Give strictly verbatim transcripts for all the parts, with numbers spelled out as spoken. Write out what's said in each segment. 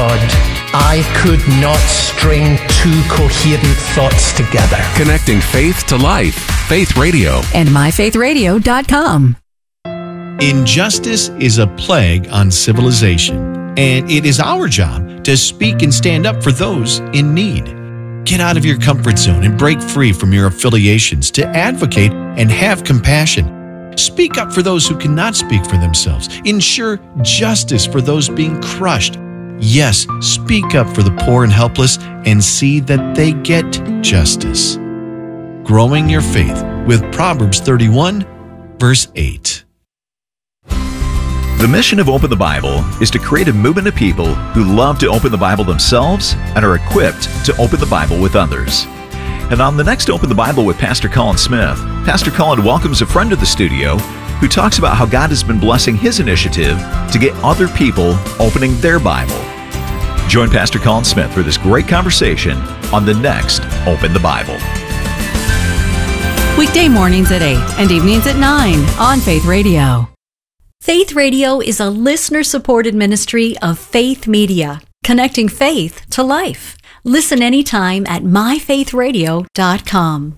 God, I could not string two coherent thoughts together. Connecting faith to life. Faith Radio. And my faith radio dot com. Injustice is a plague on civilization, and it is our job to speak and stand up for those in need. Get out of your comfort zone and break free from your affiliations to advocate and have compassion. Speak up for those who cannot speak for themselves. Ensure justice for those being crushed. Yes, speak up for the poor and helpless and see that they get justice. Growing your faith with Proverbs thirty-one, verse eight. The mission of Open the Bible is to create a movement of people who love to open the Bible themselves and are equipped to open the Bible with others. And on the next Open the Bible with Pastor Colin Smith, Pastor Colin welcomes a friend to the studio who talks about how God has been blessing his initiative to get other people opening their Bible. Join Pastor Colin Smith for this great conversation on the next Open the Bible. Weekday mornings at eight and evenings at nine on Faith Radio. Faith Radio is a listener-supported ministry of Faith Media, connecting faith to life. Listen anytime at my faith radio dot com.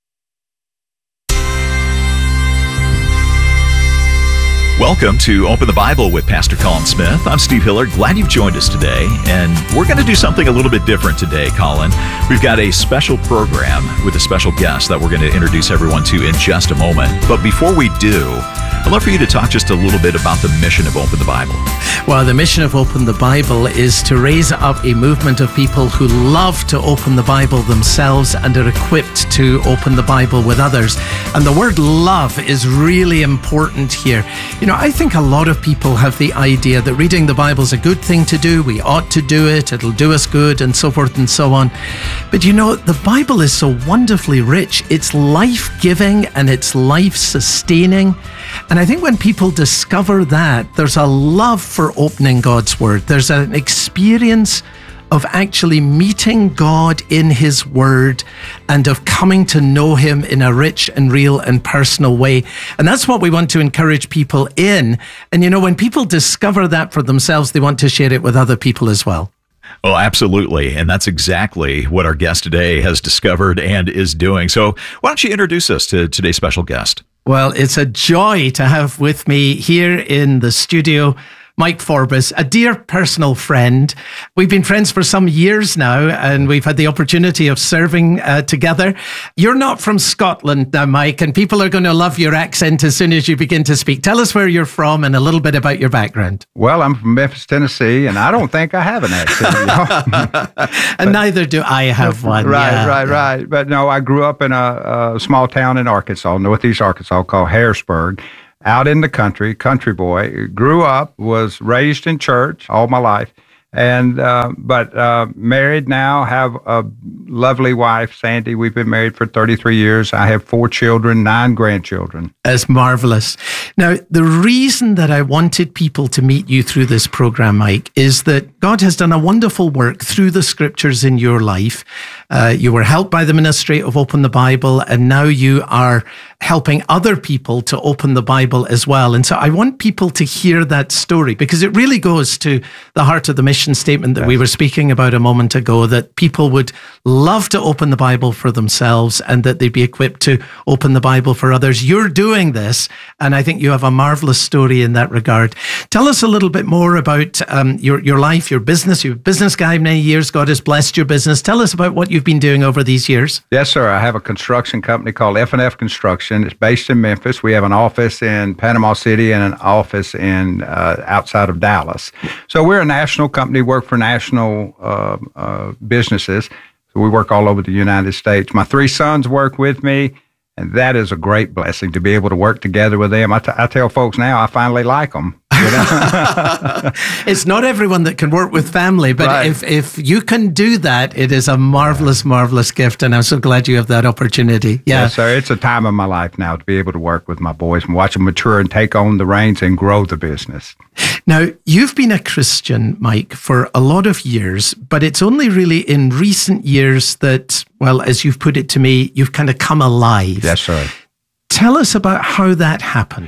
Welcome to Open the Bible with Pastor Colin Smith. I'm Steve Hiller. Glad you've joined us today. And we're going to do something a little bit different today, Colin. We've got a special program with a special guest that we're going to introduce everyone to in just a moment. But before we do, I'd love for you to talk just a little bit about the mission of Open the Bible. Well, the mission of Open the Bible is to raise up a movement of people who love to open the Bible themselves and are equipped to open the Bible with others. And the word love is really important here. You know, I think a lot of people have the idea that reading the Bible is a good thing to do. We ought to do it. It'll do us good and so forth and so on. But you know, the Bible is so wonderfully rich. It's life-giving and it's life-sustaining. And I think when people discover that, there's a love for opening God's Word. There's an experience of actually meeting God in His Word and of coming to know Him in a rich and real and personal way. And that's what we want to encourage people in. And you know, when people discover that for themselves, they want to share it with other people as well. Oh, absolutely. And that's exactly what our guest today has discovered and is doing. So why don't you introduce us to today's special guest? Well, it's a joy to have with me here in the studio Mike Forbes, a dear personal friend. We've been friends for some years now, and we've had the opportunity of serving uh, together. You're not from Scotland now, Mike, and people are going to love your accent as soon as you begin to speak. Tell us where you're from and a little bit about your background. Well, I'm from Memphis, Tennessee, and I don't think I have an accent. You know? And but, neither do I have one. Right, yeah, right, yeah. right. But no, I grew up in a, a small town in Arkansas, northeast Arkansas, called Harrisburg. Out in the country, country boy, grew up, was raised in church all my life, and uh, but uh, married now, have a lovely wife, Sandy. We've been married for thirty-three years. I have four children, nine grandchildren. That's marvelous. Now, the reason that I wanted people to meet you through this program, Mike, is that God has done a wonderful work through the scriptures in your life. Uh, you were helped by the ministry of Open the Bible, and now you are helping other people to open the Bible as well. And so I want people to hear that story, because it really goes to the heart of the mission statement that yes. we were speaking about a moment ago, that people would love to open the Bible for themselves and that they'd be equipped to open the Bible for others. You're doing this, and I think you have a marvelous story in that regard. Tell us a little bit more about um, your, your life, your business. You're a business guy many years. God has blessed your business. Tell us about what you've been doing over these years. Yes, sir. I have a construction company called F and F Construction. It's based in Memphis. We have an office in Panama City and an office in uh, outside of Dallas. So we're a national company, work for national uh, uh, businesses. So we work all over the United States. My three sons work with me, and that is a great blessing to be able to work together with them. I, t- I tell folks now I finally like them. You know? It's not everyone that can work with family, but right. if if you can do that, it is a marvelous, marvelous gift, and I'm so glad you have that opportunity. Yeah, yes, sir. It's a time of my life now to be able to work with my boys and watch them mature and take on the reins and grow the business. Now, you've been a Christian, Mike, for a lot of years, but it's only really in recent years that, well, as you've put it to me, you've kind of come alive. Yes, sir. Tell us about how that happened.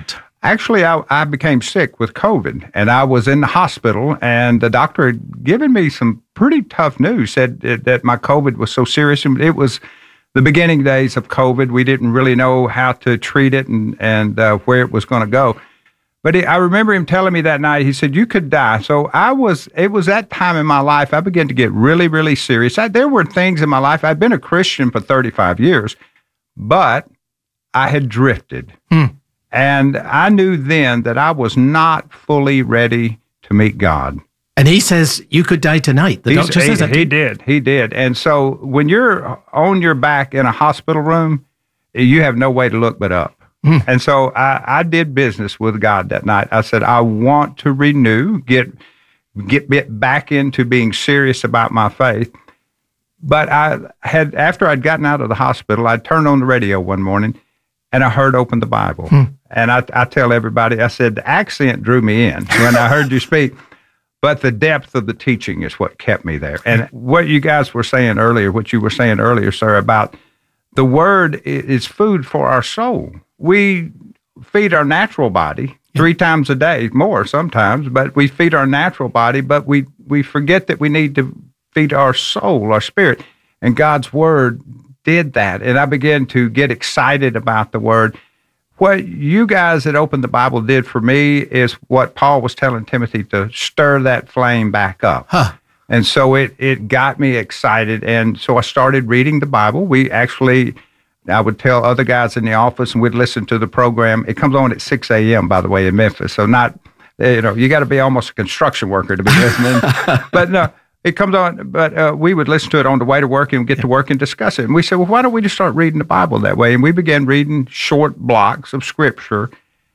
Actually, I, I became sick with COVID, and I was in the hospital, and the doctor had given me some pretty tough news, said that, that my COVID was so serious. And it was the beginning days of COVID. We didn't really know how to treat it and, and uh, where it was going to go. But he, I remember him telling me that night, he said, you could die. So I was, it was that time in my life, I began to get really, really serious. I, there were things in my life, I'd been a Christian for thirty-five years, but I had drifted. Hmm. And I knew then that I was not fully ready to meet God. And he says, you could die tonight. The He's, doctor he, says that. He did, he did. And so when you're on your back in a hospital room, you have no way to look but up. Mm. And so I, I did business with God that night. I said, I want to renew, get, get get back into being serious about my faith. But I had, after I'd gotten out of the hospital, I turned on the radio one morning and I heard Open the Bible. Mm. And I, I tell everybody, I said, the accent drew me in when I heard you speak, but the depth of the teaching is what kept me there. And what you guys were saying earlier, what you were saying earlier, sir, about the word is food for our soul. We feed our natural body three times a day, more sometimes, but we feed our natural body, but we, we forget that we need to feed our soul, our spirit. And God's word did that. And I began to get excited about the word. What you guys that Opened the Bible did for me is what Paul was telling Timothy, to stir that flame back up. Huh. And so it, it got me excited. And so I started reading the Bible. We actually, I would tell other guys in the office and we'd listen to the program. It comes on at six a.m., by the way, in Memphis. So not, you know, you got to be almost a construction worker to be listening. But no, it comes on, but uh, we would listen to it on the way to work and get yeah. to work and discuss it. And we said, well, why don't we just start reading the Bible that way? And we began reading short blocks of scripture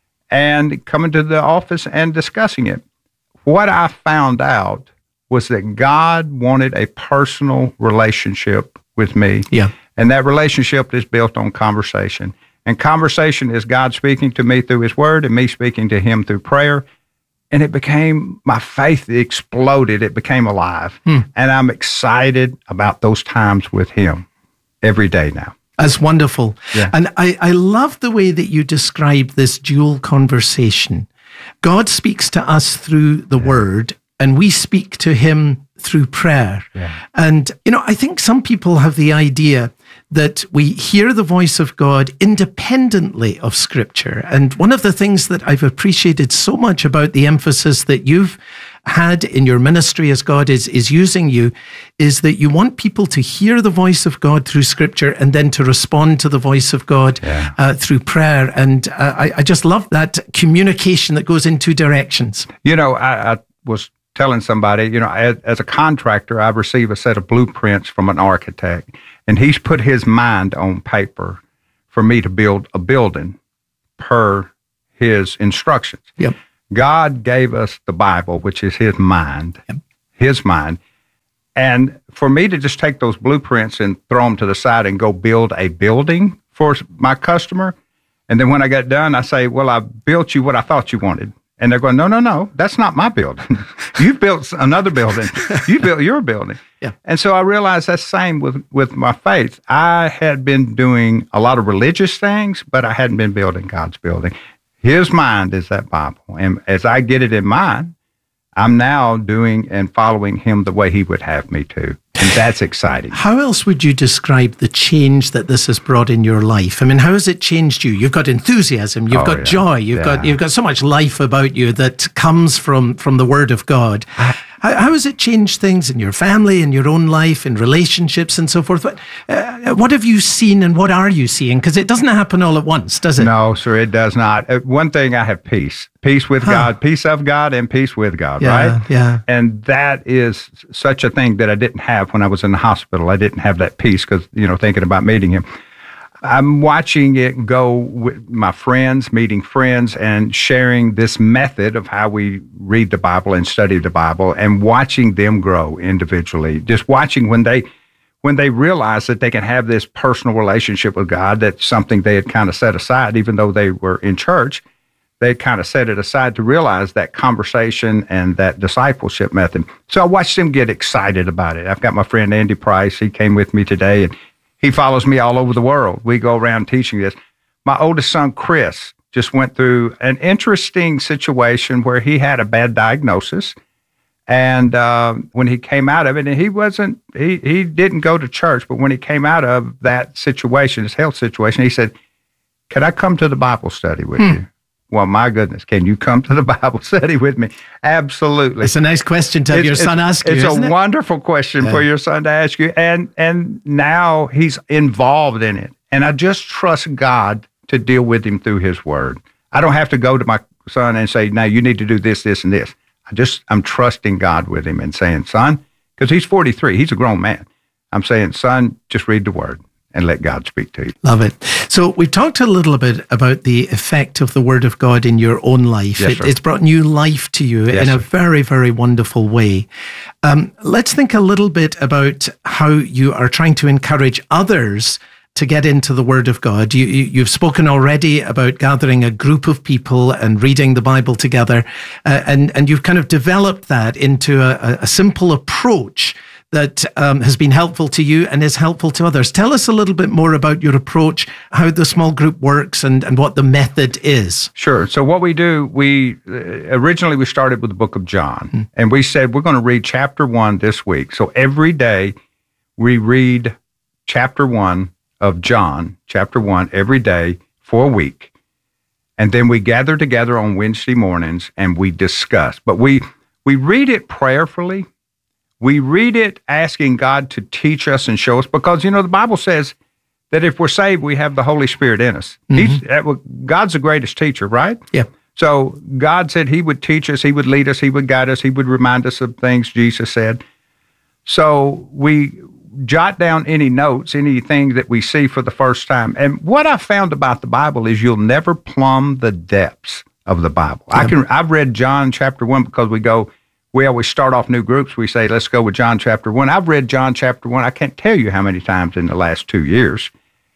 and coming to the office and discussing it. What I found out was that God wanted a personal relationship with me. Yeah. And that relationship is built on conversation. And conversation is God speaking to me through his word and me speaking to him through prayer. And it became, my faith exploded. It became alive. Hmm. And I'm excited about those times with him every day now. That's wonderful. Yeah. And I, I love the way that you describe this dual conversation. God speaks to us through the yeah. word, and we speak to him through prayer. Yeah. And, you know, I think some people have the idea that we hear the voice of God independently of Scripture. And one of the things that I've appreciated so much about the emphasis that you've had in your ministry as God is, is using you is that you want people to hear the voice of God through Scripture and then to respond to the voice of God yeah. uh, through prayer. And uh, I, I just love that communication that goes in two directions. You know, I, I was telling somebody, you know, as, as a contractor, I've received a set of blueprints from an architect, and he's put his mind on paper for me to build a building per his instructions. Yep. God gave us the Bible, which is his mind, yep. his mind. And for me to just take those blueprints and throw them to the side and go build a building for my customer, and then when I got done, I say, well, I built you what I thought you wanted. And they're going, no, no, no, that's not my building. You built another building. You built your building. Yeah. And so I realized that's the same with, with my faith. I had been doing a lot of religious things, but I hadn't been building God's building. His mind is that Bible. And as I get it in mind, I'm now doing and following him the way he would have me to. And that's exciting. How else would you describe the change that this has brought in your life? I mean, how has it changed you? You've got enthusiasm, you've oh, got yeah. joy, you've yeah. got you've got so much life about you that comes from, from the Word of God. How, how has it changed things in your family, in your own life, in relationships and so forth? What, uh, what have you seen and what are you seeing? Because it doesn't happen all at once, does it? No, sir, it does not. Uh, one thing, I have peace. Peace with huh. God, peace of God, and peace with God, yeah, right? Yeah. And that is such a thing that I didn't have when I was in the hospital. I didn't have that peace because, you know, thinking about meeting him. I'm watching it go with my friends, meeting friends, and sharing this method of how we read the Bible and study the Bible, and watching them grow individually. Just watching when they when they realize that they can have this personal relationship with God, that's something they had kind of set aside, even though they were in church. They kind of set it aside to realize that conversation and that discipleship method. So I watched them get excited about it. I've got my friend Andy Price. He came with me today, and he follows me all over the world. We go around teaching this. My oldest son, Chris, just went through an interesting situation where he had a bad diagnosis. And uh, when he came out of it, and he wasn't, he, he didn't go to church, but when he came out of that situation, his health situation, he said, "Can I come to the Bible study with hmm. you?" Well, my goodness, can you come to the Bible study with me? Absolutely. It's a nice question to have it's, your son ask you, It's isn't a it? wonderful question yeah. for your son to ask you. And, and now he's involved in it. And I just trust God to deal with him through his word. I don't have to go to my son and say, "Now you need to do this, this, and this." I just, I'm trusting God with him and saying, "Son," because he's forty-three, he's a grown man. I'm saying, "Son, just read the word and let God speak to you." Love it. So we've talked a little bit about the effect of the Word of God in your own life. Yes, it, sir. it's brought new life to you Yes, in a sir. very, very wonderful way. Um, let's think a little bit about how you are trying to encourage others to get into the Word of God. You, you, you've spoken already about gathering a group of people and reading the Bible together, uh, and, and you've kind of developed that into a, a simple approach that um, has been helpful to you and is helpful to others. Tell us a little bit more about your approach, how the small group works, and, and what the method is. Sure. So what we do, we uh, originally we started with the book of John, mm-hmm. and we said we're going to read chapter one this week. So every day we read chapter one of John, chapter one, every day for a week. And then we gather together on Wednesday mornings and we discuss. But we we read it prayerfully. We read it asking God to teach us and show us, because, you know, the Bible says that if we're saved, we have the Holy Spirit in us. Mm-hmm. He's, that, God's the greatest teacher, right? Yeah. So God said he would teach us, he would lead us, he would guide us, he would remind us of things Jesus said. So we jot down any notes, anything that we see for the first time. And what I found about the Bible is you'll never plumb the depths of the Bible. Yeah. I can, I've read John chapter one because we go, we always start off new groups. We say, let's go with John chapter one. I've read John chapter one. I can't tell you how many times in the last two years.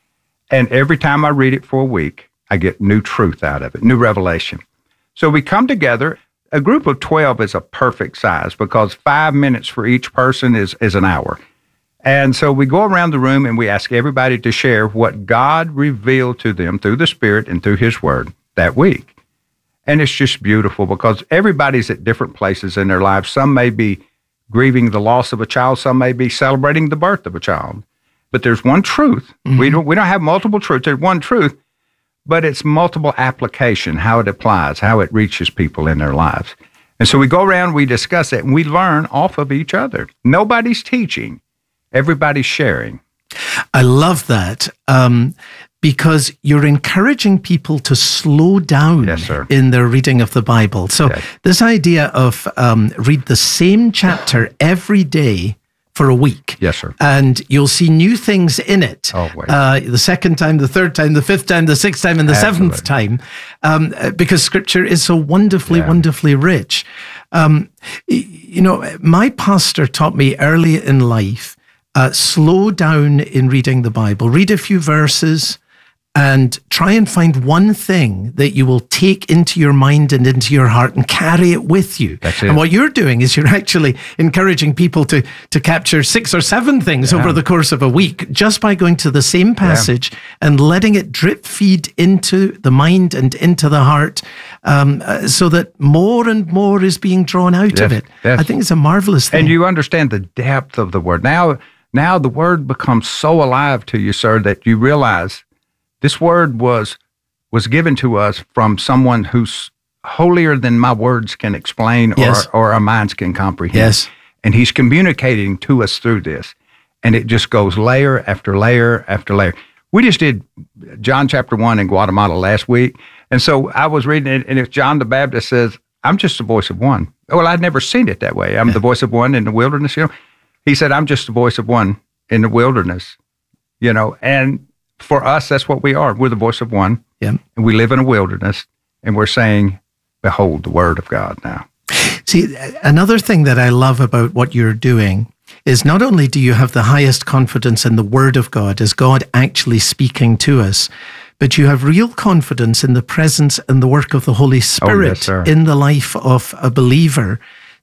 And every time I read it for a week, I get new truth out of it, new revelation. So we come together. A group of twelve is a perfect size because five minutes for each person is, is an hour. And so we go around the room and we ask everybody to share what God revealed to them through the Spirit and through His Word that week. And it's just beautiful because everybody's at different places in their lives. Some may be grieving the loss of a child. Some may be celebrating the birth of a child. But there's one truth. Mm-hmm. We don't we don't have multiple truths. There's one truth, but it's multiple application, how it applies, how it reaches people in their lives. And so we go around, we discuss it, and we learn off of each other. Nobody's teaching. Everybody's sharing. I love that. Um, Because you're encouraging people to slow down yes, sir. in their reading of the Bible. So yes. this idea of um, read the same chapter every day for a week. Yes, sir. And you'll see new things in it. Oh, wait. Uh, the second time, the third time, the fifth time, the sixth time, and the Absolutely. seventh time. Um, because Scripture is so wonderfully, yeah. wonderfully rich. Um, you know, my pastor taught me early in life, uh, slow down in reading the Bible. Read a few verses, and try and find one thing that you will take into your mind and into your heart and carry it with you. That's it. And what you're doing is you're actually encouraging people to, to capture six or seven things yeah. over the course of a week just by going to the same passage yeah. and letting it drip feed into the mind and into the heart um, uh, so that more and more is being drawn out yes. of it. Yes. I think it's a marvelous thing. And you understand the depth of the Word. Now, now the Word becomes so alive to you, sir, that you realize this Word was was given to us from someone who's holier than my words can explain yes. or, or our minds can comprehend. Yes. And He's communicating to us through this. And it just goes layer after layer after layer. We just did John chapter one in Guatemala last week. And so I was reading it, and it's John the Baptist says, I'm just the voice of one. Well, I'd never seen it that way. I'm yeah. the voice of one in the wilderness. You know, he said, I'm just the voice of one in the wilderness, you know, and for us, that's what we are. We're the voice of one. Yeah. And we live in a wilderness, and we're saying, behold, the Word of God now. See, another thing that I love about what you're doing is not only do you have the highest confidence in the Word of God as God actually speaking to us, but you have real confidence in the presence and the work of the Holy Spirit oh, yes, sir. in the life of a believer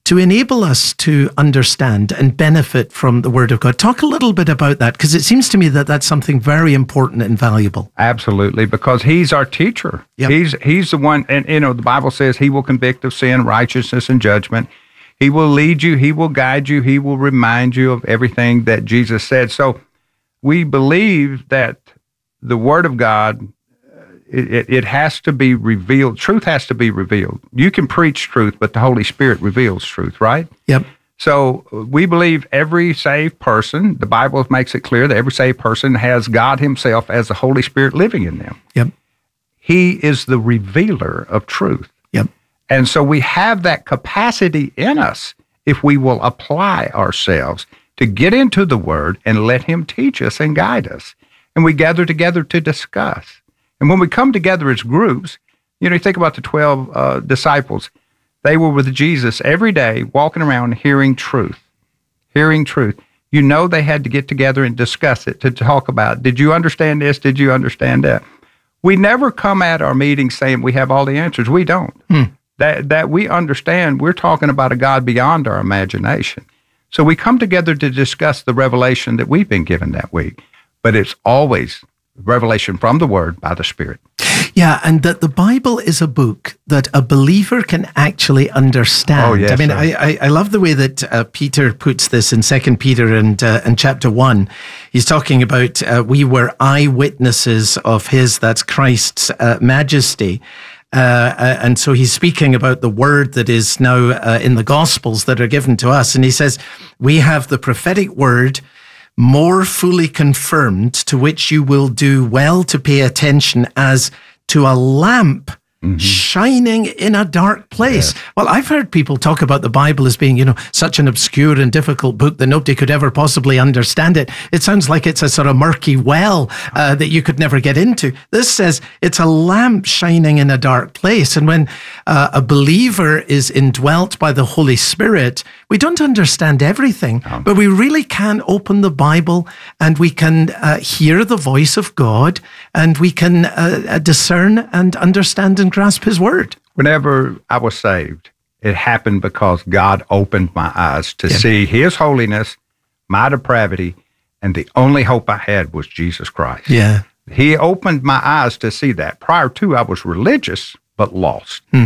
to enable us to understand and benefit from the Word of God. Talk a little bit about that, because it seems to me that that's something very important and valuable. Absolutely, because He's our teacher. Yep. He's He's the one, and you know, the Bible says He will convict of sin, righteousness, and judgment. He will lead you. He will guide you. He will remind you of everything that Jesus said. So we believe that the Word of God, It, it has to be revealed. Truth has to be revealed. You can preach truth, but the Holy Spirit reveals truth, right? Yep. So we believe every saved person, the Bible makes it clear that every saved person has God Himself as the Holy Spirit living in them. Yep. He is the revealer of truth. Yep. And so we have that capacity in us if we will apply ourselves to get into the Word and let Him teach us and guide us. And we gather together to discuss. And when we come together as groups, you know, you think about the twelve uh, disciples. They were with Jesus every day, walking around, hearing truth, hearing truth. You know, they had to get together and discuss it, to talk about, did you understand this? Did you understand that? We never come at our meetings saying we have all the answers. We don't. Hmm. That, that we understand, we're talking about a God beyond our imagination. So we come together to discuss the revelation that we've been given that week. But it's always revelation from the Word by the Spirit. Yeah, and that the Bible is a book that a believer can actually understand. Oh, yes, I mean, sir. I, I I love the way that uh, Peter puts this in Second Peter and uh, and chapter one. He's talking about uh, we were eyewitnesses of His, that's Christ's uh, majesty. Uh, uh, and so he's speaking about the word that is now uh, in the Gospels that are given to us. And he says, we have the prophetic word more fully confirmed, to which you will do well to pay attention as to a lamp mm-hmm. shining in a dark place. Yes. Well, I've heard people talk about the Bible as being, you know, such an obscure and difficult book that nobody could ever possibly understand it. It sounds like it's a sort of murky well uh, that you could never get into. This says it's a lamp shining in a dark place. And when uh, a believer is indwelt by the Holy Spirit, we don't understand everything, oh. but we really can open the Bible and we can uh, hear the voice of God, and we can uh, discern and understand and grasp His word. Whenever I was saved, it happened because God opened my eyes to yeah. see His holiness, my depravity, and the only hope I had was Jesus Christ. Yeah. He opened my eyes to see that. Prior to, I was religious, but lost. Hmm.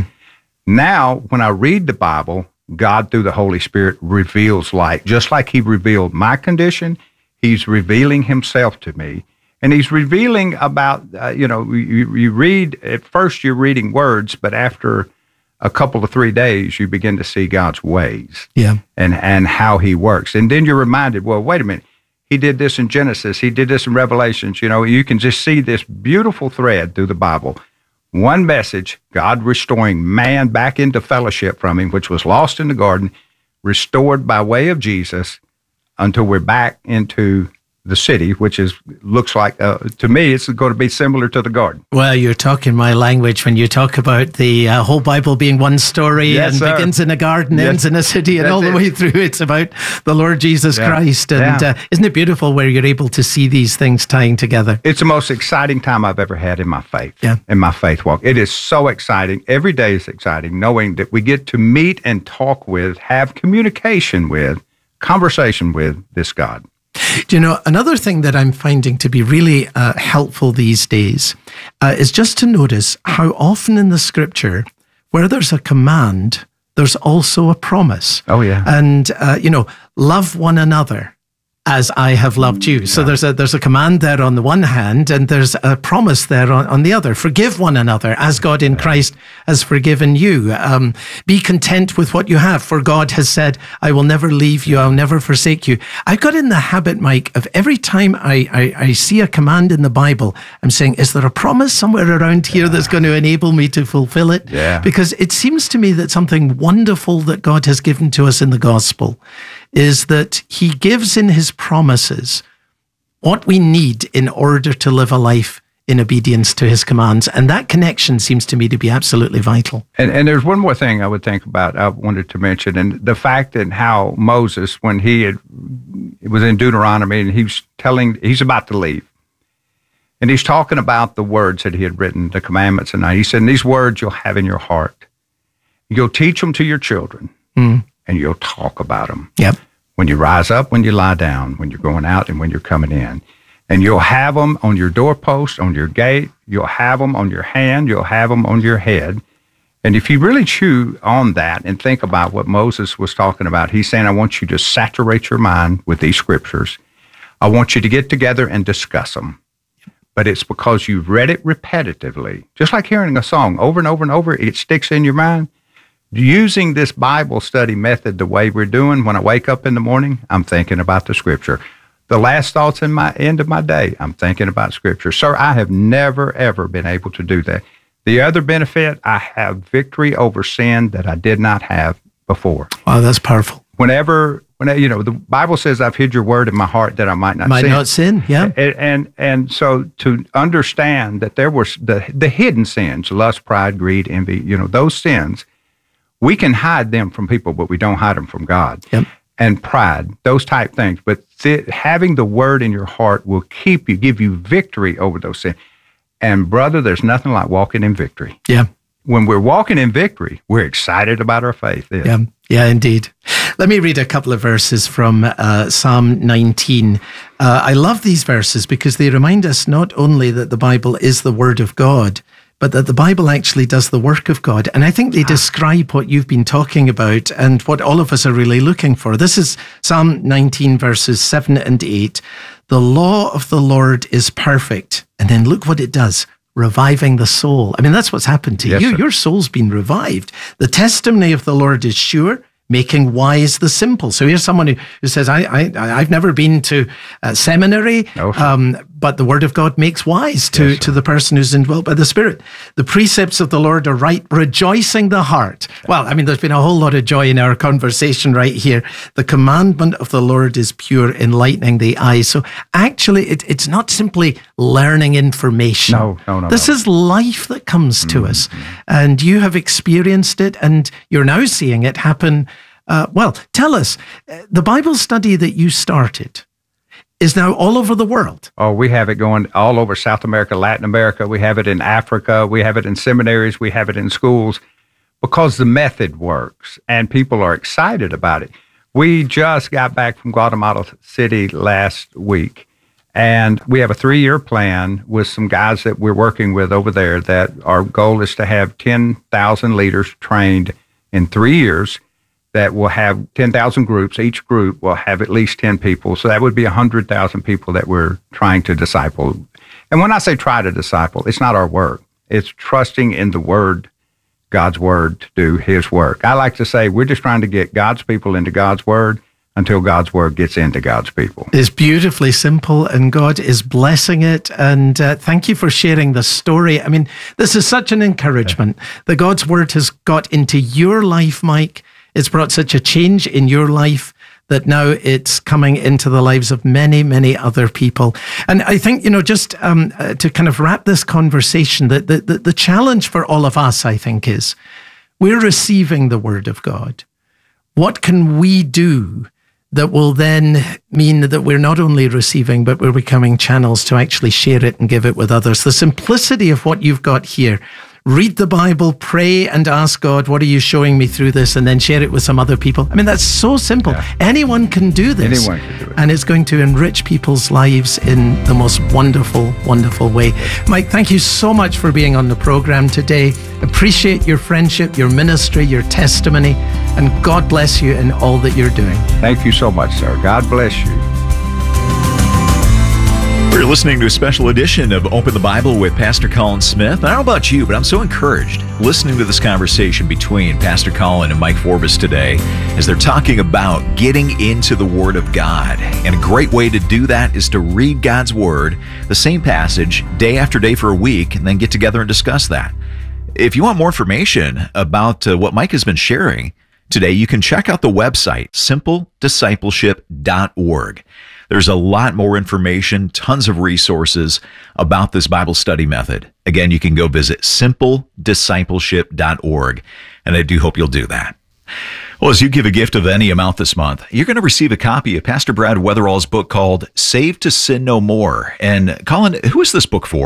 Now, when I read the Bible, God, through the Holy Spirit, reveals light. Just like He revealed my condition, He's revealing Himself to me. And He's revealing about, uh, you know, you, you read, at first you're reading words, but after a couple of three days, you begin to see God's ways yeah. and, and how He works. And then you're reminded, well, wait a minute, He did this in Genesis, He did this in Revelations. You know, you can just see this beautiful thread through the Bible. One message, God restoring man back into fellowship from Him, which was lost in the garden, restored by way of Jesus until we're back into the city, which is looks like, uh, to me, it's going to be similar to the garden. Well, you're talking my language when you talk about the uh, whole Bible being one story yes, and sir. begins in a garden, yes. ends in a city, and That's all the it. way through it's about the Lord Jesus yeah. Christ. And yeah. uh, isn't it beautiful where you're able to see these things tying together? It's the most exciting time I've ever had in my faith, yeah. in my faith walk. It is so exciting. Every day is exciting, knowing that we get to meet and talk with, have communication with, conversation with this God. Do you know, another thing that I'm finding to be really uh, helpful these days uh, is just to notice how often in the Scripture, where there's a command, there's also a promise. Oh, yeah. And, uh, you know, love one another as I have loved you. So there's a there's a command there on the one hand, and there's a promise there on, on the other. Forgive one another as God in Christ has forgiven you. Um, be content with what you have, for God has said, I will never leave you, I'll never forsake you. I've got in the habit, Mike, of every time I, I, I see a command in the Bible, I'm saying, is there a promise somewhere around here yeah. that's going to enable me to fulfill it? Yeah. Because it seems to me that something wonderful that God has given to us in the gospel is that He gives in His promises what we need in order to live a life in obedience to His commands. And that connection seems to me to be absolutely vital. And, and there's one more thing I would think about, I wanted to mention, and the fact that how Moses, when he had, it was in Deuteronomy, and he was telling, he's about to leave. And he's talking about the words that he had written, the commandments. And he said, these words you'll have in your heart. You'll teach them to your children. Mm. and you'll talk about them. Yep. When you rise up, when you lie down, when you're going out, and when you're coming in. And you'll have them on your doorpost, on your gate. You'll have them on your hand. You'll have them on your head. And if you really chew on that and think about what Moses was talking about, he's saying, I want you to saturate your mind with these scriptures. I want you to get together and discuss them. But it's because you've read it repetitively. Just like hearing a song over and over and over, it sticks in your mind. Using this Bible study method the way we're doing, when I wake up in the morning, I'm thinking about the scripture. The last thoughts in my end of my day, I'm thinking about scripture. Sir, I have never, ever been able to do that. The other benefit, I have victory over sin that I did not have before. Wow, that's powerful. Whenever, whenever you know, the Bible says, I've hid your word in my heart that I might not might sin. Might not sin, yeah. And, and and so to understand that there were the, the hidden sins, lust, pride, greed, envy, you know, those sins, we can hide them from people, but we don't hide them from God. Yep. And pride, those type things. But th- having the word in your heart will keep you, give you victory over those sins. And brother, there's nothing like walking in victory. Yeah. When we're walking in victory, we're excited about our faith. Yeah, yeah, yeah, indeed. Let me read a couple of verses from uh, Psalm nineteen. Uh, I love these verses because they remind us not only that the Bible is the Word of God, but that the Bible actually does the work of God. And I think they describe what you've been talking about and what all of us are really looking for. This is Psalm nineteen, verses seven and eight. The law of the Lord is perfect. And then look what it does. Reviving the soul. I mean, that's what's happened to yes, you. Sir. Your soul's been revived. The testimony of the Lord is sure, making wise the simple. So here's someone who, who says, I, I, I've never been to a seminary, no, um, but the word of God makes wise to, yes, to the person who's indwelt by the Spirit. The precepts of the Lord are right, rejoicing the heart. Well, I mean, there's been a whole lot of joy in our conversation right here. The commandment of the Lord is pure, enlightening the eyes. So actually, it, it's not simply learning information. No, no, no. This no. is life that comes to mm-hmm. us. And you have experienced it, and you're now seeing it happen. Uh, well, tell us, the Bible study that you started is now all over the world. Oh, we have it going all over South America, Latin America. We have it in Africa. We have it in seminaries. We have it in schools because the method works and people are excited about it. We just got back from Guatemala City last week, and we have a three-year plan with some guys that we're working with over there that our goal is to have ten thousand leaders trained in three years. That will have ten thousand groups. Each group will have at least ten people. So that would be one hundred thousand people that we're trying to disciple. And when I say try to disciple, it's not our work. It's trusting in the Word, God's Word, to do His work. I like to say we're just trying to get God's people into God's Word until God's Word gets into God's people. It's beautifully simple, and God is blessing it. And uh, thank you for sharing the story. I mean, this is such an encouragement that God's Word has got into your life, Mike. It's brought such a change in your life that now it's coming into the lives of many, many other people. And I think, you know, just um, uh, to kind of wrap this conversation, that the, the, the challenge for all of us, I think, is we're receiving the Word of God. What can we do that will then mean that we're not only receiving, but we're becoming channels to actually share it and give it with others? The simplicity of what you've got here. Read the Bible, pray and ask God, what are you showing me through this? And then share it with some other people. I mean, that's so simple. Yeah. Anyone can do this. Anyone can do it. And it's going to enrich people's lives in the most wonderful, wonderful way. Mike, thank you so much for being on the program today. Appreciate your friendship, your ministry, your testimony, and God bless you in all that you're doing. Thank you so much, sir. God bless you. We're listening to a special edition of Open the Bible with Pastor Colin Smith. I don't know about you, but I'm so encouraged listening to this conversation between Pastor Colin and Mike Forbes today as they're talking about getting into the Word of God. And a great way to do that is to read God's Word, the same passage, day after day for a week, and then get together and discuss that. If you want more information about uh, what Mike has been sharing today, you can check out the website, simple discipleship dot org. There's a lot more information, tons of resources about this Bible study method. Again, you can go visit simple discipleship dot org, and I do hope you'll do that. Well, as you give a gift of any amount this month, you're going to receive a copy of Pastor Brad Weatherall's book called Saved to Sin No More. And Colin, who is this book for?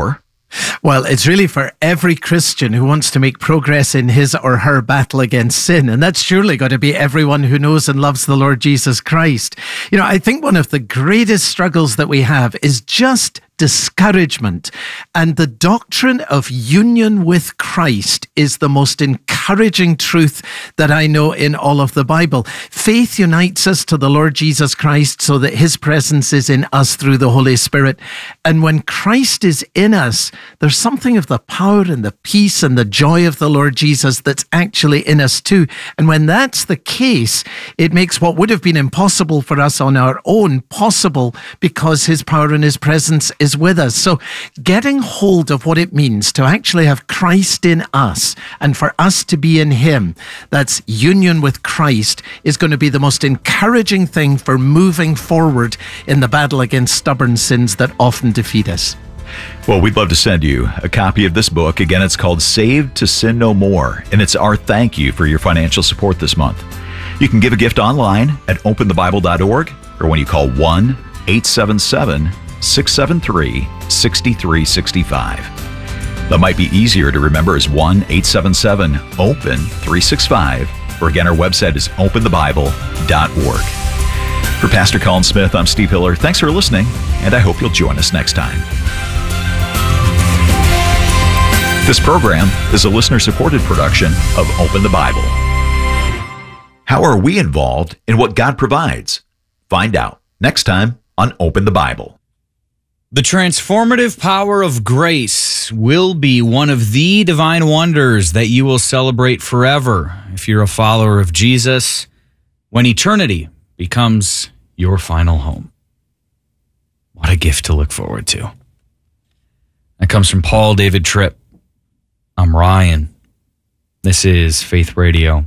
Well, it's really for every Christian who wants to make progress in his or her battle against sin. And that's surely got to be everyone who knows and loves the Lord Jesus Christ. You know, I think one of the greatest struggles that we have is just discouragement. And the doctrine of union with Christ is the most encouraging truth that I know in all of the Bible. Faith unites us to the Lord Jesus Christ so that his presence is in us through the Holy Spirit. And when Christ is in us, there's something of the power and the peace and the joy of the Lord Jesus that's actually in us too. And when that's the case, it makes what would have been impossible for us on our own possible because his power and his presence is with us. So getting hold of what it means to actually have Christ in us and for us to be in him, that's union with Christ, is going to be the most encouraging thing for moving forward in the battle against stubborn sins that often defeat us. Well, we'd love to send you a copy of this book. Again, it's called Saved to Sin No More, and it's our thank you for your financial support this month. You can give a gift online at open the bible dot org or when you call one eight seven seven, six seven three, six three six five. That might be easier to remember as one eight seven seven, open three six five, or again, our website is open the bible dot org. For Pastor Colin Smith, I'm Steve Hiller. Thanks for listening, and I hope you'll join us next time. This program is a listener-supported production of Open the Bible. How are we involved in what God provides? Find out next time on Open the Bible. The transformative power of grace will be one of the divine wonders that you will celebrate forever if you're a follower of Jesus, when eternity becomes your final home. What a gift to look forward to. That comes from Paul David Tripp. I'm Ryan. This is Faith Radio.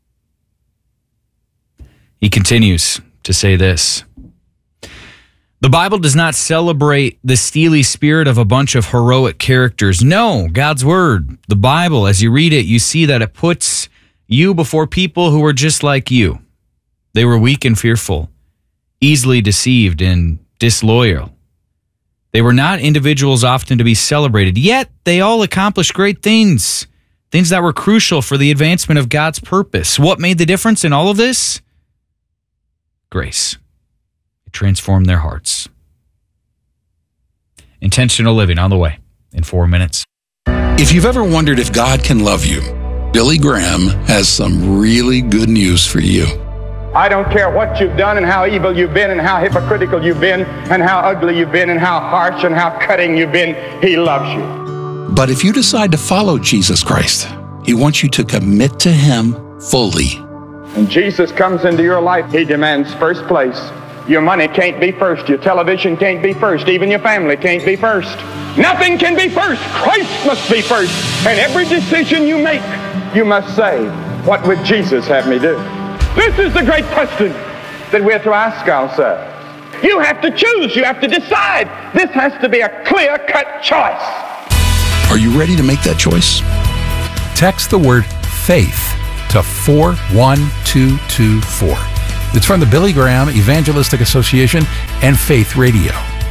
He continues to say this. The Bible does not celebrate the steely spirit of a bunch of heroic characters. No, God's Word, the Bible, as you read it, you see that it puts you before people who were just like you. They were weak and fearful, easily deceived and disloyal. They were not individuals often to be celebrated, yet they all accomplished great things, things that were crucial for the advancement of God's purpose. What made the difference in all of this? Grace. It transformed their hearts. Intentional living on the way in four minutes. If you've ever wondered if God can love you, Billy Graham has some really good news for you. I don't care what you've done and how evil you've been and how hypocritical you've been and how ugly you've been and how harsh and how cutting you've been. He loves you. But if you decide to follow Jesus Christ, he wants you to commit to him fully. When Jesus comes into your life, he demands first place. Your money can't be first. Your television can't be first. Even your family can't be first. Nothing can be first. Christ must be first. And every decision you make, you must say, what would Jesus have me do? This is the great question that we're to ask ourselves. You have to choose. You have to decide. This has to be a clear-cut choice. Are you ready to make that choice? Text the word FAITH to four one two two four. It's from the Billy Graham Evangelistic Association and Faith Radio.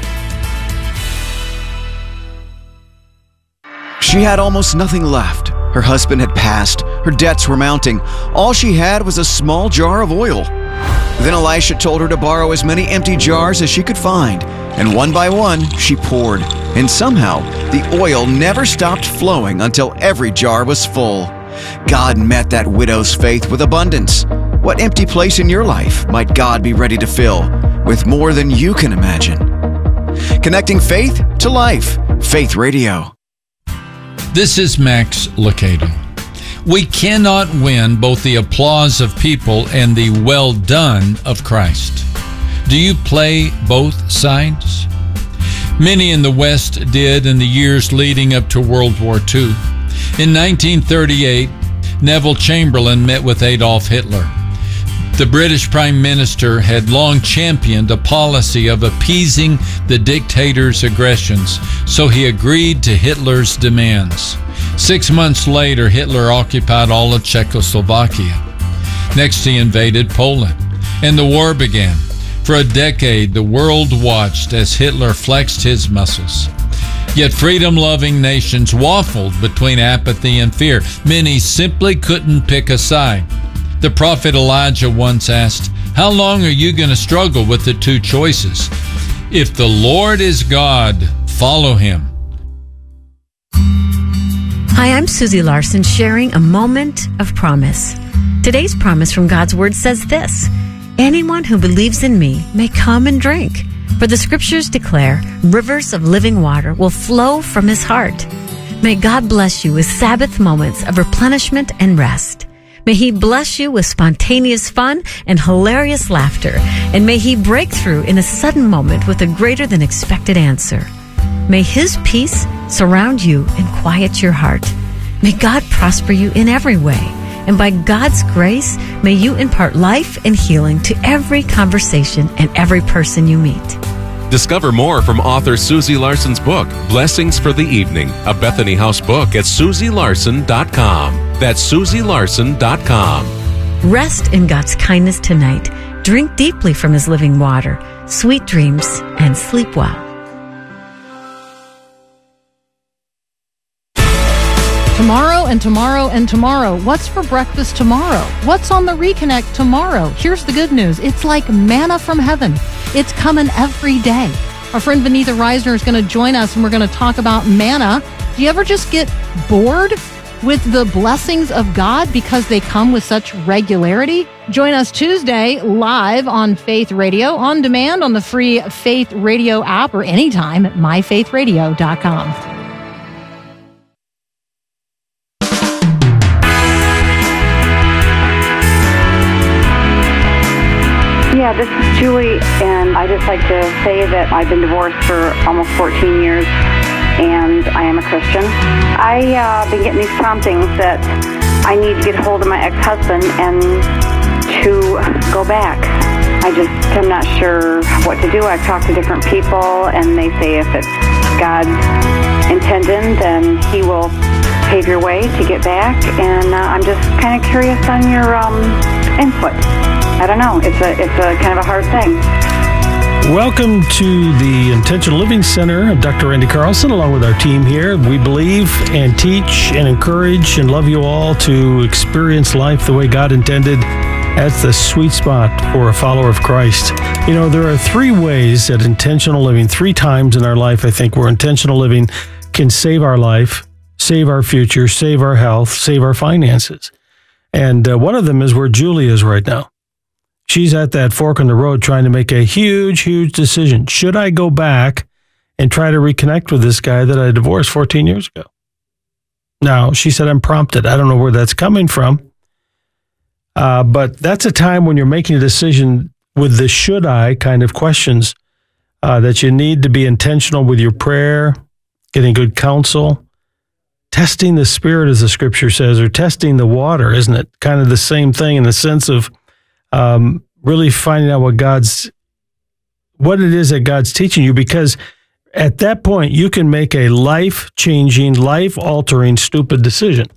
She had almost nothing left. Her husband had passed. Her debts were mounting. All she had was a small jar of oil. Then Elisha told her to borrow as many empty jars as she could find. And one by one, she poured. And somehow, the oil never stopped flowing until every jar was full. God met that widow's faith with abundance. What empty place in your life might God be ready to fill with more than you can imagine? Connecting faith to life. Faith Radio. This is Max Lucado. We cannot win both the applause of people and the well done of Christ. Do you play both sides? Many in the West did in the years leading up to World War Two. In nineteen thirty-eight, Neville Chamberlain met with Adolf Hitler. The British Prime Minister had long championed a policy of appeasing the dictator's aggressions, so he agreed to Hitler's demands. Six months later, Hitler occupied all of Czechoslovakia. Next, he invaded Poland, and the war began. For a decade, the world watched as Hitler flexed his muscles. Yet freedom-loving nations waffled between apathy and fear. Many simply couldn't pick a side. The prophet Elijah once asked, "How long are you going to struggle with the two choices? If the Lord is God, follow him." Hi, I'm Susie Larson, sharing a moment of promise. Today's promise from God's Word says this: anyone who believes in me may come and drink. For the Scriptures declare, rivers of living water will flow from his heart. May God bless you with Sabbath moments of replenishment and rest. May he bless you with spontaneous fun and hilarious laughter. And may he break through in a sudden moment with a greater than expected answer. May his peace surround you and quiet your heart. May God prosper you in every way. And by God's grace, may you impart life and healing to every conversation and every person you meet. Discover more from author Susie Larson's book, Blessings for the Evening, a Bethany House book at susie larson dot com. That's susie larson dot com. Rest in God's kindness tonight. Drink deeply from his living water. Sweet dreams and sleep well. Tomorrow and tomorrow and tomorrow. What's for breakfast tomorrow? What's on the Reconnect tomorrow? Here's the good news. It's like manna from heaven. It's coming every day. Our friend Vanitha Reisner is going to join us, and we're going to talk about manna. Do you ever just get bored with the blessings of God because they come with such regularity? Join us Tuesday live on Faith Radio, on demand on the free Faith Radio app, or anytime at my faith radio dot com. Yeah, this is Julie, and I just like to say that I've been divorced for almost fourteen years, and I am a Christian. I've uh, been getting these promptings that I need to get hold of my ex-husband and to go back. I just am not sure what to do. I've talked to different people, and they say if it's God's intention, then he will pave your way to get back, and uh, I'm just kind of curious on your um, input. I don't know. It's a it's a kind of a hard thing. Welcome to the Intentional Living Center. I'm Doctor Randy Carlson, along with our team here. We believe and teach and encourage and love you all to experience life the way God intended. That's the sweet spot for a follower of Christ. You know, there are three ways that intentional living, three times in our life, I think, where intentional living can save our life, save our future, save our health, save our finances. And uh, one of them is where Julie is right now. She's at that fork in the road trying to make a huge, huge decision. Should I go back and try to reconnect with this guy that I divorced fourteen years ago? Now, she said, I'm prompted. I don't know where that's coming from. Uh, but that's a time when you're making a decision with the should I kind of questions uh, that you need to be intentional with your prayer, getting good counsel, testing the spirit, as the scripture says, or testing the water, isn't it? Kind of the same thing in the sense of Um, really finding out what God's, what it is that God's teaching you, because at that point you can make a life-changing, life-altering, stupid decision.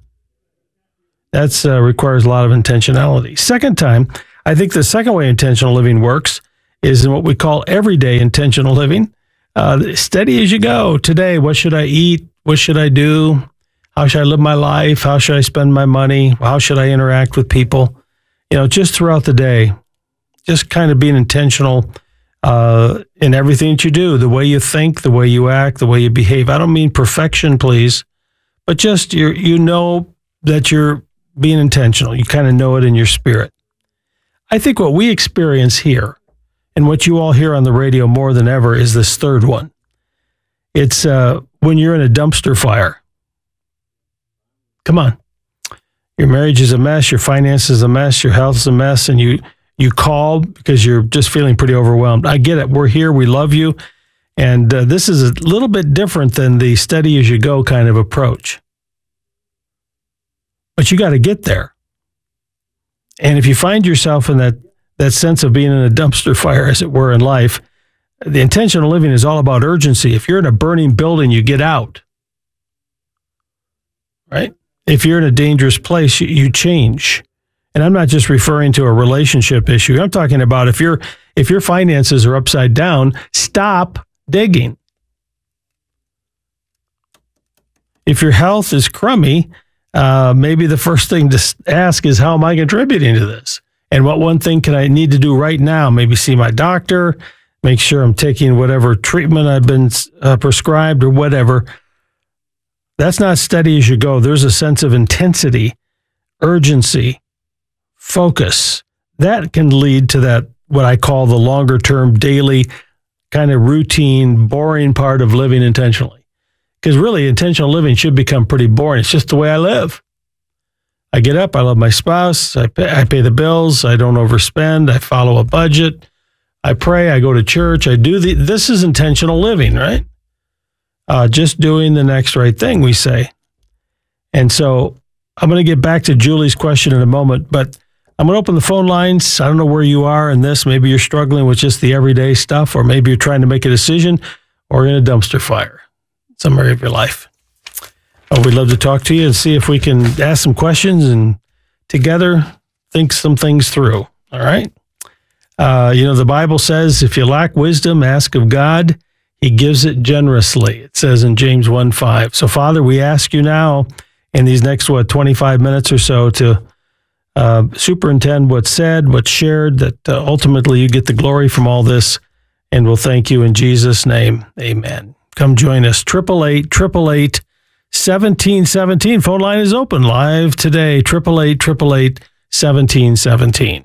That uh, requires a lot of intentionality. Second time, I think the second way intentional living works is in what we call everyday intentional living. Uh, steady as you go. Today, what should I eat? What should I do? How should I live my life? How should I spend my money? How should I interact with people? You know, just throughout the day, just kind of being intentional uh, in everything that you do, the way you think, the way you act, the way you behave. I don't mean perfection, please, but just you you know that you're being intentional. You kind of know it in your spirit. I think what we experience here and what you all hear on the radio more than ever is this third one. It's uh, when you're in a dumpster fire. Come on. Your marriage is a mess, your finances is a mess, your health is a mess, and you you call because you're just feeling pretty overwhelmed. I get it. We're here. We love you. And uh, this is a little bit different than the steady as you go kind of approach. But you got to get there. And if you find yourself in that, that sense of being in a dumpster fire, as it were, in life, the intentional living is all about urgency. If you're in a burning building, you get out. Right? If you're in a dangerous place, you, you change. And I'm not just referring to a relationship issue. I'm talking about if your if your finances are upside down, stop digging. If your health is crummy, uh, maybe the first thing to ask is, how am I contributing to this? And what one thing can I need to do right now? Maybe see my doctor, make sure I'm taking whatever treatment I've been uh, prescribed or whatever. That's not steady as you go. There's a sense of intensity, urgency, focus. That can lead to that, what I call the longer term, daily, kind of routine, boring part of living intentionally. Because really, intentional living should become pretty boring. It's just the way I live. I get up, I love my spouse, I pay, I pay the bills, I don't overspend, I follow a budget, I pray, I go to church, I do the, this is intentional living, right? Uh, just doing the next right thing, we say. And so I'm going to get back to Julie's question in a moment, but I'm going to open the phone lines. I don't know where you are in this. Maybe you're struggling with just the everyday stuff, or maybe you're trying to make a decision, or in a dumpster fire, some area of your life. Oh, we'd love to talk to you and see if we can ask some questions and together think some things through. All right. Uh, you know, the Bible says, if you lack wisdom, ask of God. He gives it generously. It says in James one five. So, Father, we ask you now in these next, what, twenty-five minutes or so to uh, superintend what's said, what's shared, that uh, ultimately you get the glory from all this. And we'll thank you in Jesus' name. Amen. Come join us. triple eight, triple eight, seventeen seventeen. Phone line is open live today. triple eight, triple eight, seventeen seventeen.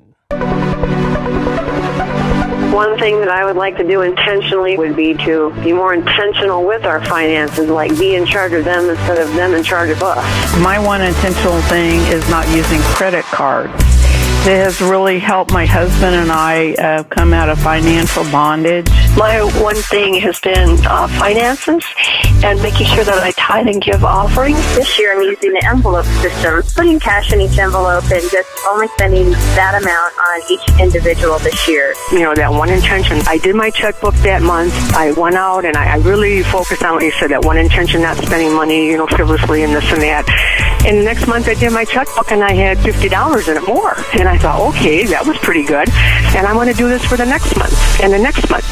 One thing that I would like to do intentionally would be to be more intentional with our finances, like be in charge of them instead of them in charge of us. My one intentional thing is not using credit cards. It has really helped my husband and I uh, come out of financial bondage. My one thing has been uh, finances and making sure that I tithe and give offerings. This year I'm using the envelope system, putting cash in each envelope and just only spending that amount on each individual this year. You know, that one intention. I did my checkbook that month. I went out and I, I really focused on what you said, that one intention, not spending money, you know, frivolously and this and that. And the next month I did my checkbook and I had fifty dollars in it more. And I thought, okay, that was pretty good. And I want to do this for the next month and the next month.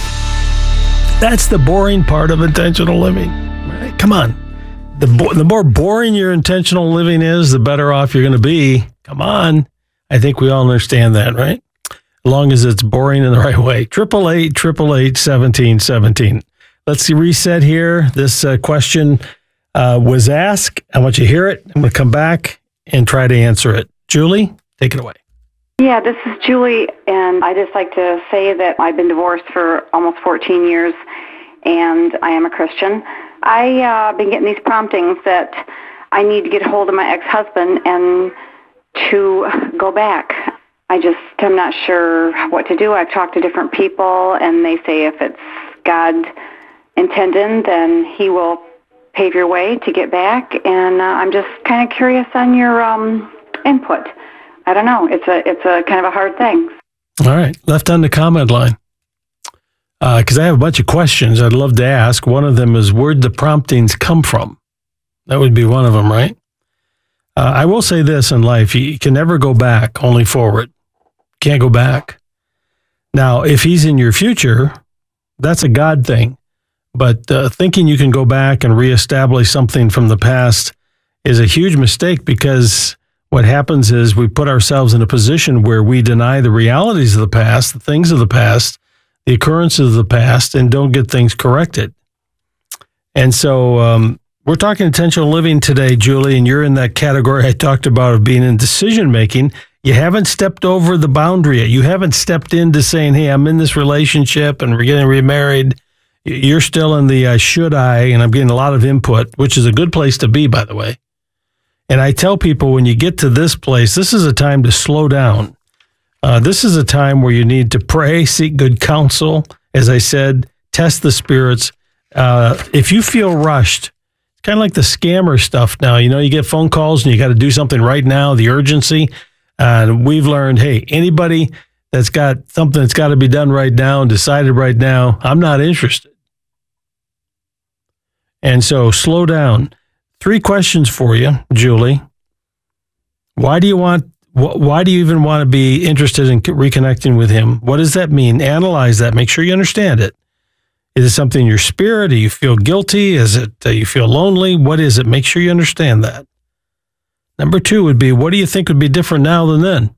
That's the boring part of intentional living. Right? Come on. The, bo- the more boring your intentional living is, the better off you're going to be. Come on. I think we all understand that, right? As long as it's boring in the right way. triple eight, triple eight, seventeen seventeen. Let's see, reset here. This uh, question uh, was asked. I want you to hear it. I'm going to come back and try to answer it. Julie, take it away. Yeah, this is Julie, and I just like to say that I've been divorced for almost fourteen years, and I am a Christian. I've uh, been getting these promptings that I need to get a hold of my ex-husband and to go back. I just am not sure what to do. I've talked to different people, and they say if it's God intended, then he will pave your way to get back, and uh, I'm just kind of curious on your um, input. I don't know. It's a it's a kind of a hard thing. All right. Left on the comment line. Because uh, I have a bunch of questions I'd love to ask. One of them is, where'd the promptings come from? That would be one of them, right? Uh, I will say this in life. You can never go back, only forward. Can't go back. Now, if he's in your future, that's a God thing. But uh, thinking you can go back and reestablish something from the past is a huge mistake, because what happens is we put ourselves in a position where we deny the realities of the past, the things of the past, the occurrences of the past, and don't get things corrected. And so um, we're talking intentional living today, Julie, and you're in that category I talked about of being in decision-making. You haven't stepped over the boundary yet. You haven't stepped into saying, hey, I'm in this relationship and we're getting remarried. You're still in the uh, should I, and I'm getting a lot of input, which is a good place to be, by the way. And I tell people, when you get to this place, this is a time to slow down. Uh, this is a time where you need to pray, seek good counsel. As I said, test the spirits. Uh, if you feel rushed, it's kind of like the scammer stuff now. You know, you get phone calls and you got to do something right now, the urgency. And uh, we've learned, hey, anybody that's got something that's got to be done right now and decided right now, I'm not interested. And so slow down. Three questions for you, Julie. Why do you want, wh- why do you even want to be interested in reconnecting with him? What does that mean? Analyze that. Make sure you understand it. Is it something in your spirit? Do you feel guilty? Is it uh, you feel lonely? What is it? Make sure you understand that. Number two would be, what do you think would be different now than then?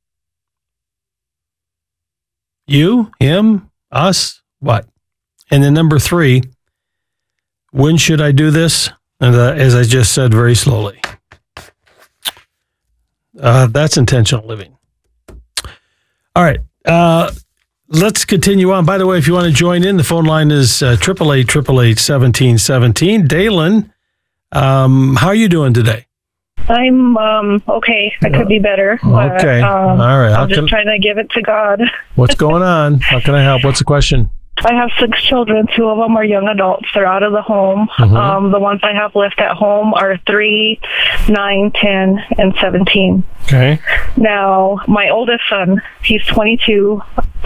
You, him, us, what? And then number three, when should I do this? And uh, as I just said, very slowly. Uh, that's intentional living. All right. Uh, let's continue on. By the way, if you want to join in, the phone line is uh, eight eight eight, eight eight eight, one seven one seven. Dalen, um, how are you doing today? I'm um, okay. I could be better. But, Okay. um, All right. How I'm just can- trying to give it to God. What's going on? How can I help? What's the question? I have six children. Two of them are young adults. They're out of the home. Mhm. Um, the ones I have left at home are three, nine, ten, and seventeen. Okay. Now, my oldest son, he's twenty-two.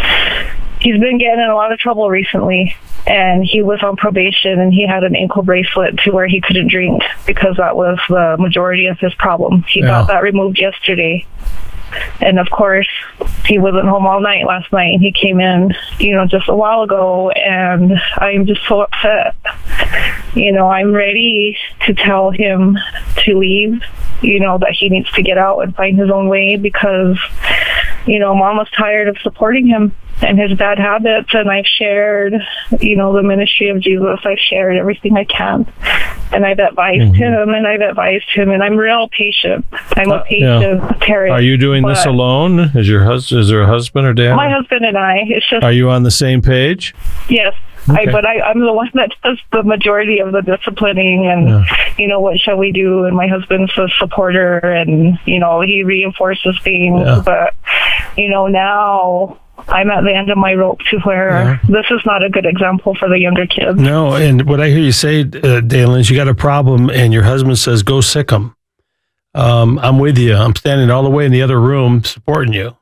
He's been getting in a lot of trouble recently, and he was on probation, and he had an ankle bracelet to where he couldn't drink because that was the majority of his problem. He Yeah. got that removed yesterday. And of course, he wasn't home all night last night, and he came in, you know, just a while ago, and I'm just so upset. You know, I'm ready to tell him to leave, you know, that he needs to get out and find his own way because, you know, Mom was tired of supporting him and his bad habits, and I've shared, you know, the ministry of Jesus. I've shared everything I can, and I've advised Mhm. him, and I've advised him, and I'm real patient. I'm a Uh, patient yeah. parent. Are you doing this but alone? Is your husband? Is there a husband or dad? My husband and I, it's just, Are you on the same page? yes. I, Okay. but I, I'm the one that does the majority of the disciplining and, Yeah. you know, what shall we do? And my husband's a supporter and, you know, he reinforces things. Yeah. But, you know, now I'm at the end of my rope to where this is not a good example for the younger kids. No, and what I hear you say, uh, Dalen, is you got a problem, and your husband says, "Go sick 'em." Um, I'm with you. I'm standing all the way in the other room supporting you.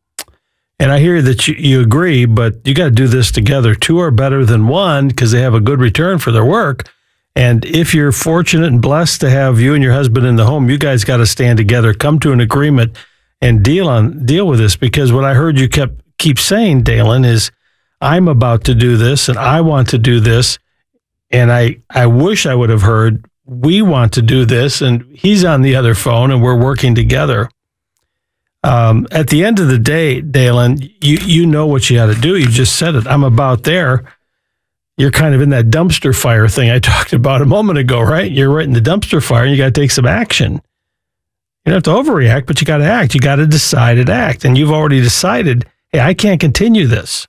And I hear that you, you agree, but you got to do this together. Two are better than one because they have a good return for their work. And if you're fortunate and blessed to have you and your husband in the home, you guys got to stand together, come to an agreement, and deal on deal with this. Because what I heard you kept keep saying, Dalen, is I'm about to do this, and I want to do this, and I I wish I would have heard we want to do this, and he's on the other phone, and we're working together. Um, at the end of the day, Dalen, you, you know what you got to do. You just said it. I'm about there. You're kind of in that dumpster fire thing I talked about a moment ago, right? You're right in the dumpster fire, and you got to take some action. You don't have to overreact, but you got to act. You got to decide and act. And you've already decided, hey, I can't continue this.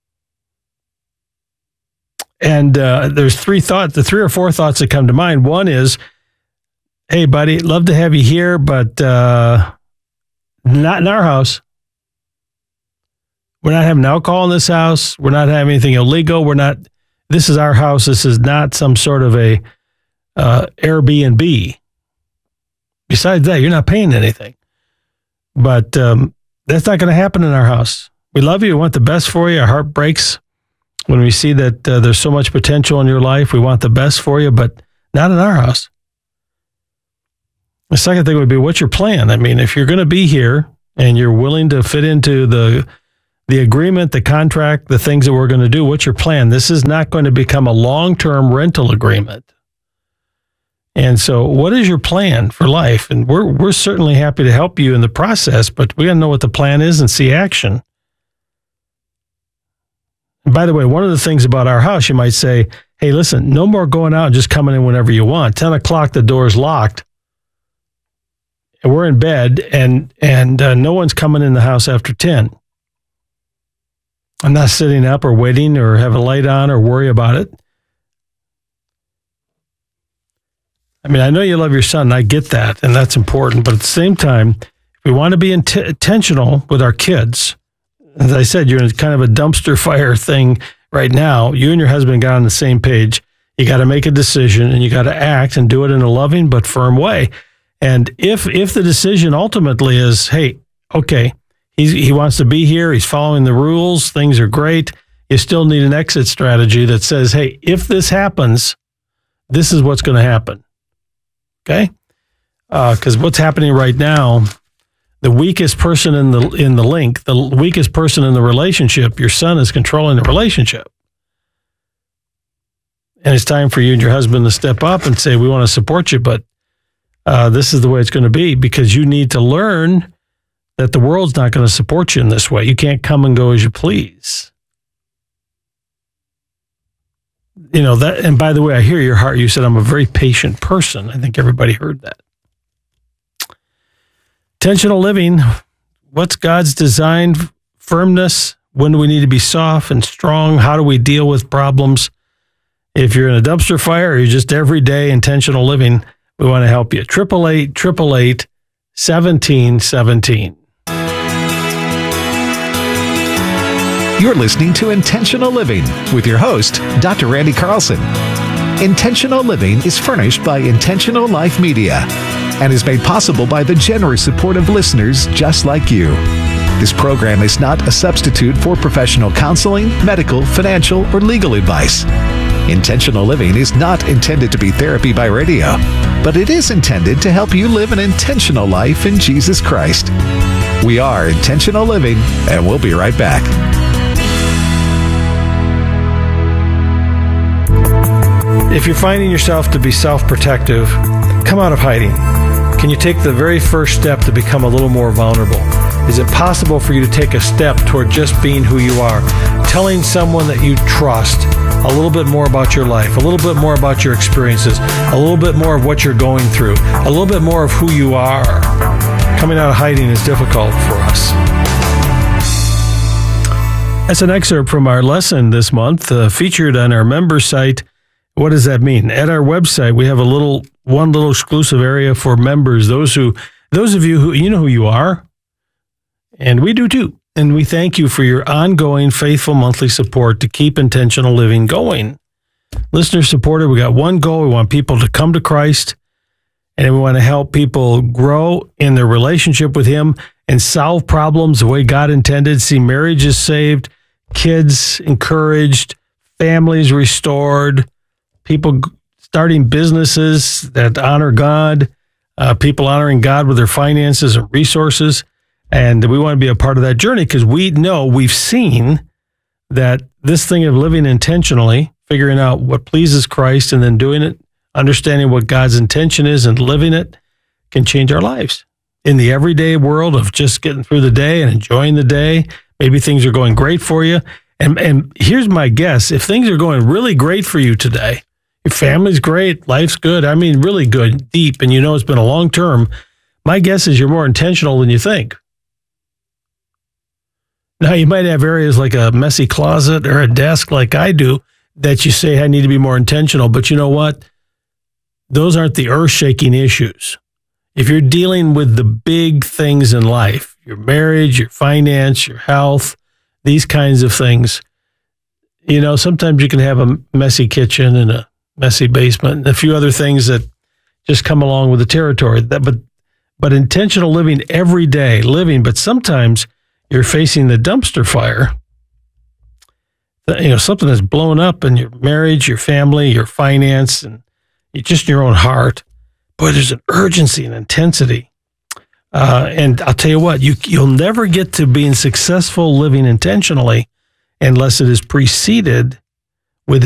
And uh, there's three thoughts, the three or four thoughts that come to mind. One is, hey, buddy, love to have you here, but uh, not in our house. We're not having alcohol in this house. We're not having anything illegal. We're not, this is our house. This is not some sort of a uh, Airbnb. Besides that, you're not paying anything. But um, that's not going to happen in our house. We love you. We want the best for you. Our heart breaks when we see that uh, there's so much potential in your life. We want the best for you, but not in our house. The second thing would be, what's your plan? I mean, if you're going to be here and you're willing to fit into the the agreement, the contract, the things that we're going to do, what's your plan? This is not going to become a long-term rental agreement. And so what is your plan for life? And we're we're certainly happy to help you in the process, but we got to know what the plan is and see action. And by the way, one of the things about our house, you might say, hey, listen, no more going out and just coming in whenever you want. ten o'clock, the door's locked. And we're in bed, and and uh, no one's coming in the house after ten. I'm not sitting up or waiting or have a light on or worry about it. I mean, I know you love your son, and I get that, and that's important. But at the same time, if we want to be int- intentional with our kids, as I said, you're in kind of a dumpster fire thing right now. You and your husband got on the same page. You got to make a decision, and you got to act and do it in a loving but firm way. And if if the decision ultimately is, hey, okay, he's, he wants to be here, he's following the rules, things are great, you still need an exit strategy that says, hey, if this happens, this is what's going to happen. Okay? Because uh, what's happening right now, the weakest person in the in the link, the weakest person in the relationship, your son is controlling the relationship. And it's time for you and your husband to step up and say, we want to support you, but uh, this is the way it's going to be, because you need to learn that the world's not going to support you in this way. You can't come and go as you please. You know, that, and by the way, I hear your heart. You said, I'm a very patient person. I think everybody heard that. Intentional living. What's God's designed firmness? When do we need to be soft and strong? How do we deal with problems? If you're in a dumpster fire or you're just everyday intentional living, we want to help you. Triple eight, triple eight, seventeen seventeen. You're listening to Intentional Living with your host, Doctor Randy Carlson. Intentional Living is furnished by Intentional Life Media and is made possible by the generous support of listeners just like you. This program is not a substitute for professional counseling, medical, financial, or legal advice. Intentional Living is not intended to be therapy by radio, but it is intended to help you live an intentional life in Jesus Christ. We are Intentional Living, and we'll be right back. If you're finding yourself to be self-protective, come out of hiding. Can you take the very first step to become a little more vulnerable? Is it possible for you to take a step toward just being who you are, telling someone that you trust a little bit more about your life, a little bit more about your experiences, a little bit more of what you're going through, a little bit more of who you are? Coming out of hiding is difficult for us. That's an excerpt from our lesson this month, uh, featured on our member site. What does that mean? At our website, we have a little, one little exclusive area for members, those who, those of you who, you know who you are, and we do too. And we thank you for your ongoing faithful monthly support to keep intentional living going. Listener supported, we got one goal. We want people to come to Christ, and we want to help people grow in their relationship with Him and solve problems the way God intended, see marriages saved, kids encouraged, families restored, people starting businesses that honor God, uh, people honoring God with their finances and resources. And we want to be a part of that journey because we know, we've seen that this thing of living intentionally, figuring out what pleases Christ and then doing it, understanding what God's intention is and living it, can change our lives. In the everyday world of just getting through the day and enjoying the day, maybe things are going great for you. And, and here's my guess. If things are going really great for you today, your family's great, life's good, I mean really good, deep, and you know it's been a long term, my guess is you're more intentional than you think. Now, you might have areas like a messy closet or a desk like I do that you say, I need to be more intentional. But you know what? Those aren't the earth-shaking issues. If you're dealing with the big things in life, your marriage, your finance, your health, these kinds of things, you know, sometimes you can have a messy kitchen and a messy basement and a few other things that just come along with the territory. That, but, but intentional living every day, living, but sometimes you're facing the dumpster fire, you know, something that's blown up in your marriage, your family, your finance, and just your own heart. Boy, there's an urgency and intensity. Uh, and I'll tell you what, you, you'll never get to being successful living intentionally unless it is preceded